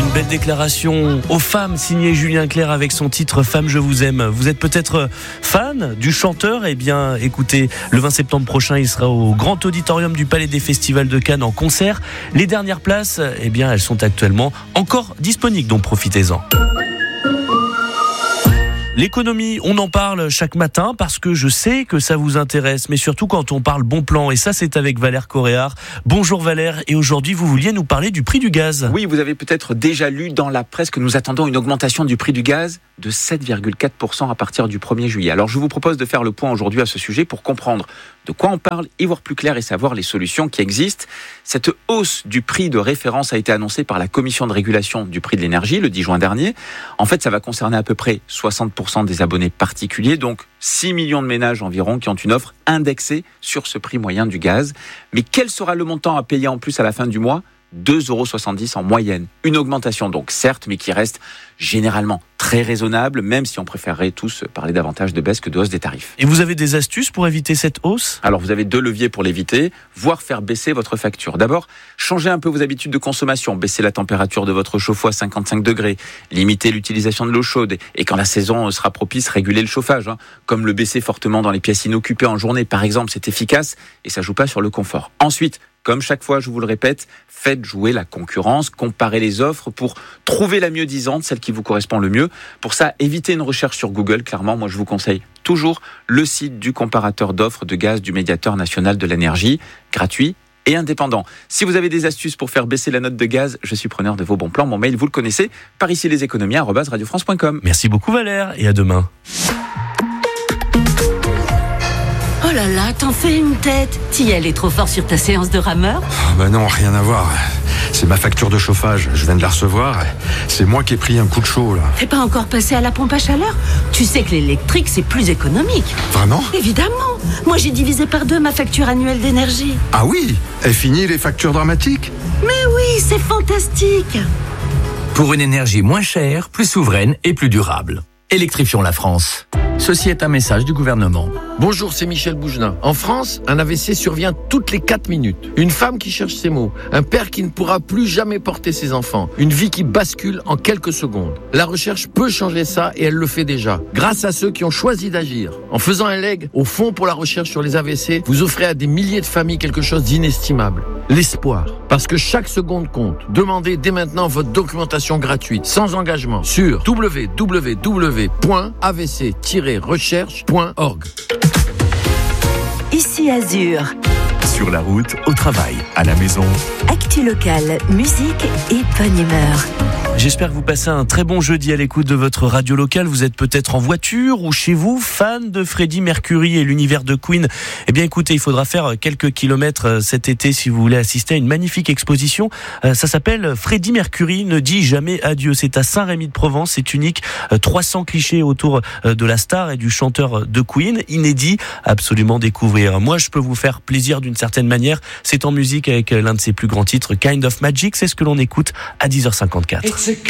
Une belle déclaration aux femmes signée Julien Clerc avec son titre Femme je vous aime. Vous êtes peut-être fan du chanteur, eh bien écoutez, le 20 septembre prochain il sera au Grand Auditorium du Palais des Festivals de Cannes en concert. Les dernières places, eh bien elles sont actuellement encore disponibles, donc profitez-en. L'économie, on en parle chaque matin parce que je sais que ça vous intéresse, mais surtout quand on parle bon plan. Et ça, c'est avec Valère Coréard. Bonjour Valère, et aujourd'hui, vous vouliez nous parler du prix du gaz. Oui, vous avez peut-être déjà lu dans la presse que nous attendons une augmentation du prix du gaz de 7,4% à partir du 1er juillet. Alors, je vous propose de faire le point aujourd'hui à ce sujet pour comprendre de quoi on parle, y voir plus clair et savoir les solutions qui existent. Cette hausse du prix de référence a été annoncée par la Commission de régulation du prix de l'énergie le 10 juin dernier. En fait, ça va concerner à peu près 60% des abonnés particuliers, donc 6 millions de ménages environ qui ont une offre indexée sur ce prix moyen du gaz. Mais quel sera le montant à payer en plus à la fin du mois ? 2,70 € en moyenne. Une augmentation donc certes, mais qui reste généralement très raisonnable, même si on préférerait tous parler davantage de baisse que de hausse des tarifs. Et vous avez des astuces pour éviter cette hausse ? Alors vous avez 2 leviers pour l'éviter, voire faire baisser votre facture. D'abord, changez un peu vos habitudes de consommation, baissez la température de votre chauffe-eau à 55 degrés, limitez l'utilisation de l'eau chaude et quand la saison sera propice, régulez le chauffage, comme le baisser fortement dans les pièces inoccupées en journée par exemple, c'est efficace et ça joue pas sur le confort. Ensuite, comme chaque fois, je vous le répète, faites jouer la concurrence, comparez les offres pour trouver la mieux disante, celle qui vous correspond le mieux. Pour ça, évitez une recherche sur Google. Clairement, moi, je vous conseille toujours le site du comparateur d'offres de gaz du Médiateur national de l'énergie, gratuit et indépendant. Si vous avez des astuces pour faire baisser la note de gaz, je suis preneur de vos bons plans. Mon mail, vous le connaissez, par ici leséconomies@radiofrance.com. Merci beaucoup Valère, et à demain. Oh là là, t'en fais une tête. T'y est trop fort sur ta séance de rameur ? Bah non, rien à voir. C'est ma facture de chauffage, je viens de la recevoir. C'est moi qui ai pris un coup de chaud là. T'es pas encore passé à la pompe à chaleur ? Tu sais que l'électrique c'est plus économique. Vraiment ? Évidemment. Moi j'ai divisé par 2 ma facture annuelle d'énergie. Ah oui ? Et fini les factures dramatiques ? Mais oui, c'est fantastique. Pour une énergie moins chère, plus souveraine et plus durable. Électrifions la France. Ceci est un message du gouvernement. Bonjour, c'est Michel Bougelin. En France, un AVC survient toutes les 4 minutes. Une femme qui cherche ses mots. Un père qui ne pourra plus jamais porter ses enfants. Une vie qui bascule en quelques secondes. La recherche peut changer ça et elle le fait déjà. Grâce à ceux qui ont choisi d'agir. En faisant un leg au Fonds pour la recherche sur les AVC, vous offrez à des milliers de familles quelque chose d'inestimable. L'espoir. Parce que chaque seconde compte. Demandez dès maintenant votre documentation gratuite, sans engagement, sur www.avc-recherche.org. Ici Azur. Sur la route, au travail, à la maison. Actu locale, musique et bonne humeur. J'espère que vous passez un très bon jeudi à l'écoute de votre radio locale. Vous êtes peut-être en voiture ou chez vous, fan de Freddie Mercury et l'univers de Queen. Eh bien écoutez, il faudra faire quelques kilomètres cet été si vous voulez assister à une magnifique exposition. Ça s'appelle Freddie Mercury ne dit jamais adieu. C'est à Saint-Rémy-de-Provence, c'est unique. 300 clichés autour de la star et du chanteur de Queen, inédit, absolument découvrir. Moi, je peux vous faire plaisir d'une certaine manière. C'est en musique avec l'un de ses plus grands titres, Kind of Magic. C'est ce que l'on écoute à 10h54.